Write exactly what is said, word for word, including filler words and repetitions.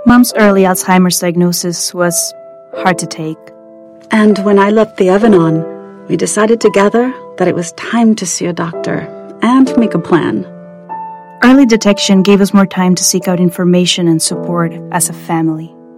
Mom's early Alzheimer's diagnosis was hard to take. And when I left the oven on, we decided together that it was time to see a doctor and make a plan. Early detection gave us more time to seek out information and support as a family.